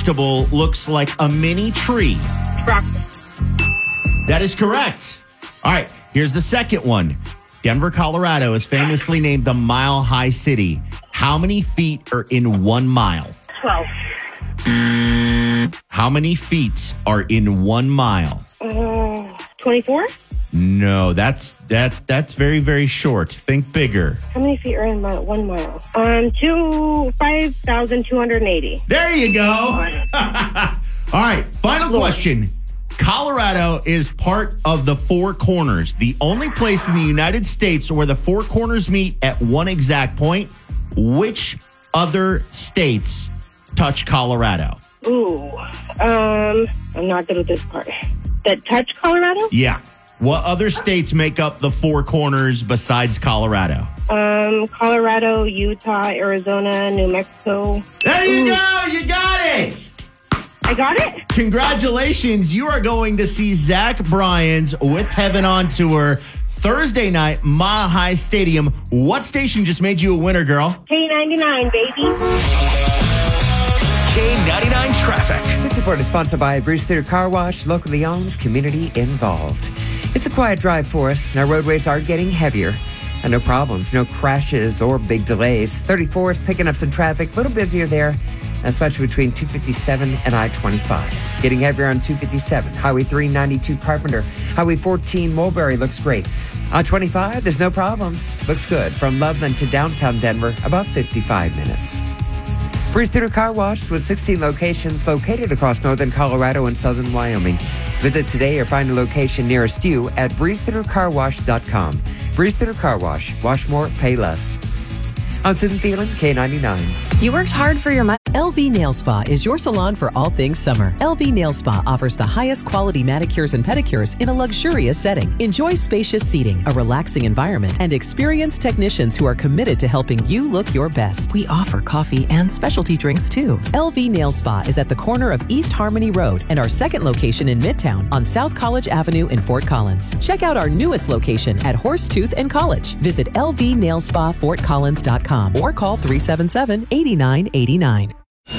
vegetable looks like a mini tree? Broccoli. That is correct. All right, here's the second one. Denver, Colorado is famously named the Mile High City. How many feet are in 1 mile? 12. How many feet are in 1 mile? 24. No, that's very, very short. Think bigger. How many feet are in 1 mile? 5,280. There you go. All right, final question. Colorado is part of the Four Corners, the only place in the United States where the Four Corners meet at one exact point. Which other states touch Colorado? Ooh. I'm not good with this part. That touch Colorado? Yeah. What other states make up the Four Corners besides Colorado? Colorado, Utah, Arizona, New Mexico. There you go. You got it. I got it? Congratulations. You are going to see Zach Bryan's With Heaven on Tour Thursday night, Mile High Stadium. What station just made you a winner, girl? K99, baby. K99 Traffic. This report is sponsored by Bruce Theater Car Wash, locally owned, community involved. It's a quiet drive for us, and our roadways are getting heavier. And no problems, no crashes or big delays. 34 is picking up some traffic, a little busier there, especially between 257 and I-25. Getting heavier on 257, Highway 392 Carpenter, Highway 14 Mulberry looks great. On 25, there's no problems. Looks good. From Loveland to downtown Denver, about 55 minutes. Bruce Theater Car Wash with 16 locations located across northern Colorado and southern Wyoming. Visit today or find a location nearest you at BruceTheaterCarWash.com. Bruce Theater Car Wash. Wash more, pay less. I'm Susan Thielen, K99. You worked hard for your money. LV Nail Spa is your salon for all things summer. LV Nail Spa offers the highest quality manicures and pedicures in a luxurious setting. Enjoy spacious seating, a relaxing environment, and experienced technicians who are committed to helping you look your best. We offer coffee and specialty drinks too. LV Nail Spa is at the corner of East Harmony Road and our second location in Midtown on South College Avenue in Fort Collins. Check out our newest location at Horsetooth and College. Visit lvnailspafortcollins.com or call 377-8989.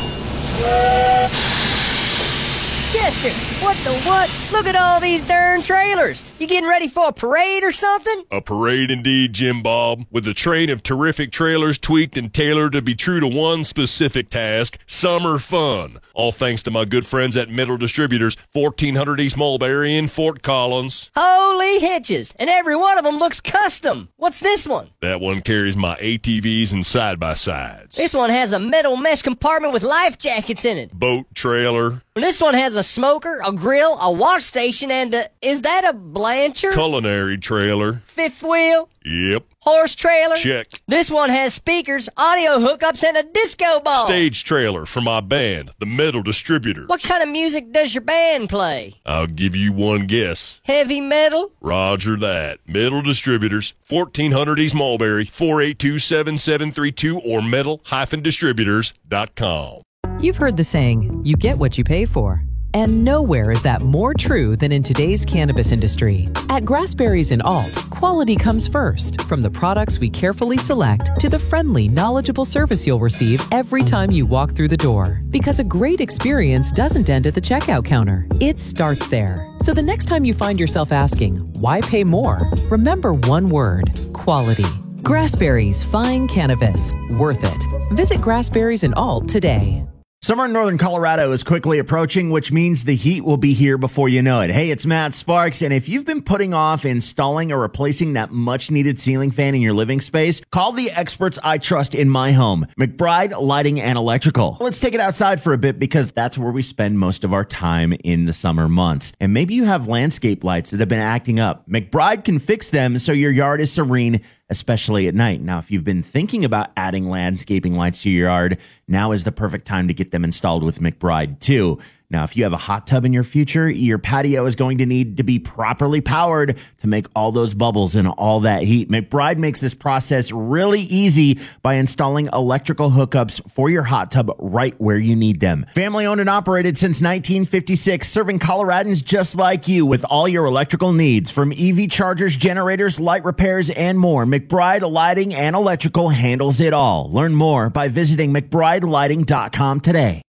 Chester, what the what? Look at all these darn trailers. You getting ready for a parade or something? A parade indeed, Jim Bob, with a train of terrific trailers tweaked and tailored to be true to one specific task, summer fun. All thanks to my good friends at Metal Distributors, 1400 East Mulberry in Fort Collins. Holy hitches, and every one of them looks custom. What's this one? That one carries my ATVs and side-by-sides. This one has a metal mesh compartment with life jackets in it. Boat trailer. This one has a smoker, a grill, a wash station, and is that a Blanchard? Culinary trailer. Fifth wheel? Yep. Horse trailer? Check. This one has speakers, audio hookups, and a disco ball. Stage trailer for my band, the Metal Distributors. What kind of music does your band play? I'll give you one guess. Heavy metal? Roger that. Metal Distributors, 1400 East Mulberry, 482-7732 or metal-distributors.com. You've heard the saying, you get what you pay for. And nowhere is that more true than in today's cannabis industry. At Grassberries and Alt, quality comes first. From the products we carefully select to the friendly, knowledgeable service you'll receive every time you walk through the door. Because a great experience doesn't end at the checkout counter. It starts there. So the next time you find yourself asking, why pay more? Remember one word, quality. Grassberries Fine Cannabis. Worth it. Visit Grassberries and Alt today. Summer in northern Colorado is quickly approaching, which means the heat will be here before you know it. Hey, it's Matt Sparks, and if you've been putting off installing or replacing that much-needed ceiling fan in your living space, call the experts I trust in my home, McBride Lighting and Electrical. Let's take it outside for a bit because that's where we spend most of our time in the summer months. And maybe you have landscape lights that have been acting up. McBride can fix them so your yard is serene, especially at night. Now, if you've been thinking about adding landscaping lights to your yard, now is the perfect time to get them installed with McBride too. Now, if you have a hot tub in your future, your patio is going to need to be properly powered to make all those bubbles and all that heat. McBride makes this process really easy by installing electrical hookups for your hot tub right where you need them. Family owned and operated since 1956, serving Coloradans just like you with all your electrical needs, from EV chargers, generators, light repairs, and more. McBride Lighting and Electrical handles it all. Learn more by visiting McBrideLighting.com today.